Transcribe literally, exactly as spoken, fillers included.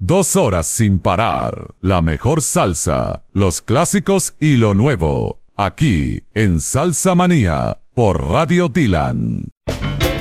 Dos horas sin parar. La mejor salsa, los clásicos y lo nuevo. Aquí en Salsa Manía por Radio Dylan.